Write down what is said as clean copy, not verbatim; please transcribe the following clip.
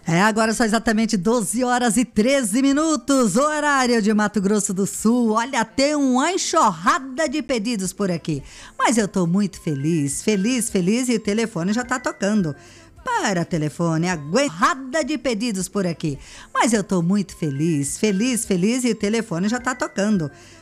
Agora são exatamente 12 horas e 13 minutos, horário de Mato Grosso do Sul. Olha, tem uma enxurrada de pedidos por aqui. Mas eu tô muito feliz e o telefone já tá tocando. Para, telefone, aguentada de pedidos por aqui. Mas eu tô muito feliz e o telefone já tá tocando.